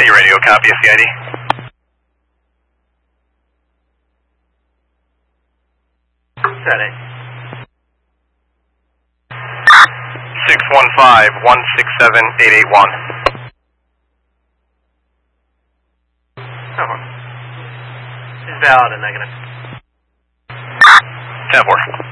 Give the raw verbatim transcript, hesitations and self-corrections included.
Whiskey Radio, copy S C I D. Set it. six one five, one six seven, eight eight one. Oh. It's valid and negative. ten four.